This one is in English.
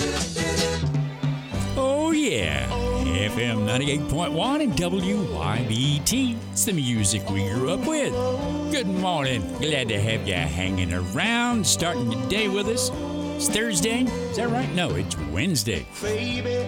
Oh, yeah. FM 98.1 and WYBT. It's the music we grew up with. Good morning. Glad to have you hanging around, starting the day with us. It's Thursday. Is that right? No, it's Wednesday.